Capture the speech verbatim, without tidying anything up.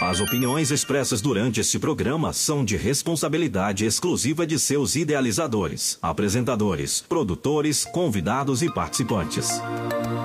As opiniões expressas durante este programa são de responsabilidade exclusiva de seus idealizadores, apresentadores, produtores, convidados e participantes.